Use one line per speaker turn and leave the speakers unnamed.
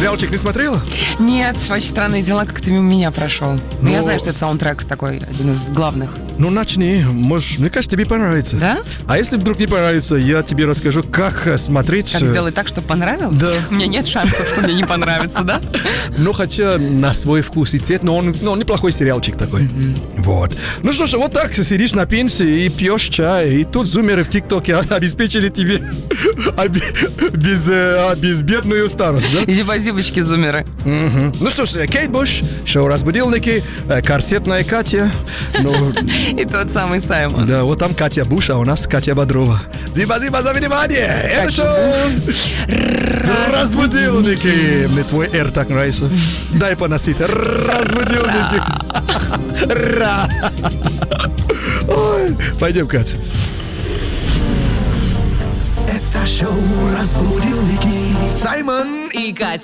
Сериалчик не смотрела?
Нет, «Очень странные дела» как-то мимо меня прошел. Но
Ну,
я знаю, что это саундтрек такой, один из главных.
Ну, начни. Может, мне кажется, тебе понравится.
Да?
А если вдруг не понравится, я тебе расскажу, как смотреть.
Как сделать так, чтобы понравилось?
Да.
У меня нет шансов, что мне не понравится, да?
Ну, хотя на свой вкус и цвет, но он неплохой сериалчик такой. Вот. Ну что ж, вот так сидишь на пенсии и пьешь чай, и тут зумеры в ТикТоке обеспечили тебе безбедную старость, да?
Зиба-зибочки зумеры.
Ну что ж, Кейт Буш, шоу «Разбудилники», корсетная Катя. Ну,
И тот самый Саймон.
да, вот там Катя Буш, а у нас Катя Бодрова. Зиба-зиба за внимание! Это шоу «Разбудилники». Мне твой «Р» так нравится. Дай поносить. «Разбудилники». Ра. Ой, пойдем, Катя.
Это шоу «Разбудилники».
Саймон
И Катя.